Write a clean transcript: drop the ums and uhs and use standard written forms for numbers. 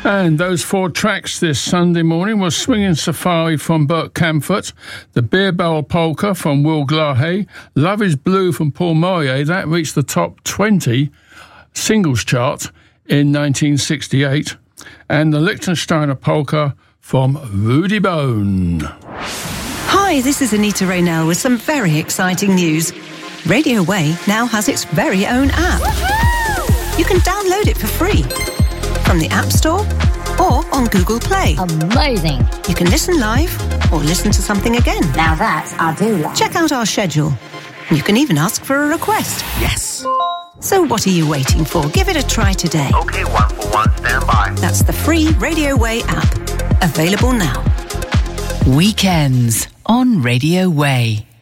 And those 4 tracks this Sunday morning were Swinging Safari from Bert Camford, The Beer Barrel Polka from Will Glahe, Love is Blue from Paul Morier, that reached the top 20 singles chart in 1968, and the Liechtensteiner Polka from Rudy Bone. Hi, this is Anita Raynell with some very exciting news. Radio Way now has its very own app. Woohoo! You can download it for free from the App Store or on Google Play. Amazing. You can listen live or listen to something again. Now that I do like. Check out our schedule. You can even ask for a request. Yes. So what are you waiting for? Give it a try today. Okay, 141, stand by. That's the free Radio Way app. Available now. Weekends on Radio Way.